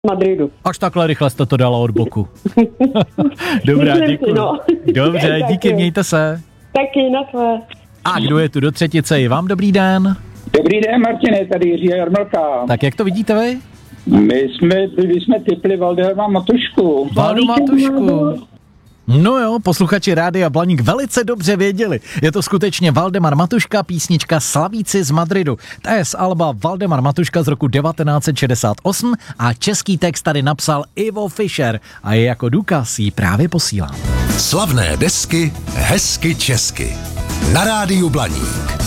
Madridu. Až takhle rychle jste to dala od boku. Dobrá, děkuji. No. Dobře, díky, mějte se. Taky na své. A kdo je tu do třetice? I vám dobrý den. Dobrý den, Martine, tady Jiří Jarmelka. Tak jak to vidíte vy? My jsme tipli Valdemara Matušku. Valdu Matušku. No jo, posluchači Rádia Blaník velice dobře věděli. Je to skutečně Valdemar Matuška, písnička Slavíci z Madridu. Ta je z alba Valdemar Matuška z roku 1968 a český text tady napsal Ivo Fischer a je jako důkaz jí právě posílám. Slavné desky hezky česky. Na Rádiu Blaník.